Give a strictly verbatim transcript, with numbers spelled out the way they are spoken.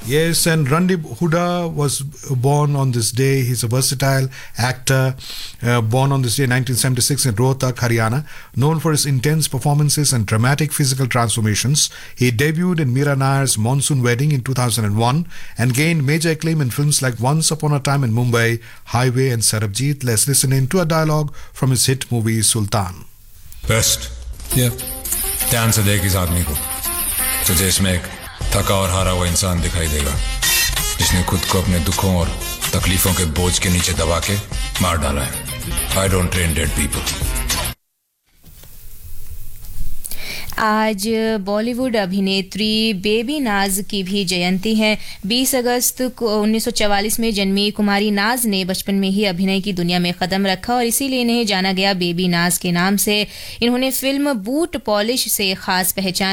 Yes, and Randeep Hooda was born on this day. He's a versatile actor, uh, born on this day, nineteen seventy-six, in Rohtak, Haryana. Known for his intense performances and dramatic physical transformations, he debuted in Meera Nair's Monsoon Wedding in two thousand one and gained major acclaim in films like Once Upon a Time in Mumbai, Highway, and Sarabjit. Let's listen in to a dialogue from his hit movie Sultan. Best. Yeah. ध्यान से देख इस आदमी को, तुझे इसमें एक थका और हारा हुआ इंसान दिखाई देगा जिसने खुद को अपने दुखों और तकलीफों के बोझ के नीचे दबा के मार डाला है। I don't train dead people. आज बॉलीवुड अभिनेत्री बेबी नाज की भी जयंती है। बीस अगस्त को उन्नीस सौ चवालीस में जन्मी कुमारी नाज ने बचपन में ही अभिनय की दुनिया में कदम रखा और इसीलिए इन्हें जाना गया बेबी नाज के नाम से। इन्होंने फिल्म बूट पॉलिश से खास पहचान